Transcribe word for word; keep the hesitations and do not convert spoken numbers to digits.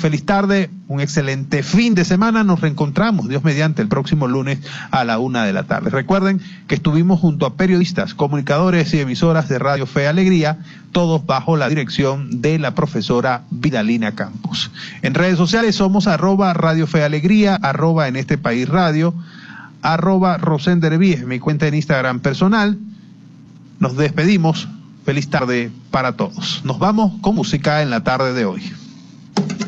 feliz tarde, un excelente fin de semana. Nos reencontramos, Dios mediante, el próximo lunes a la una de la tarde. Recuerden que estuvimos junto a periodistas, comunicadores y emisoras de Radio Fe y Alegría, todos bajo la dirección de la profesora Vidalina Campos. En redes sociales somos arroba Radio Fe y Alegría, arroba En Este País Radio, arroba Rosender Víez, mi cuenta en Instagram personal. Nos despedimos. Feliz tarde para todos. Nos vamos con música en la tarde de hoy.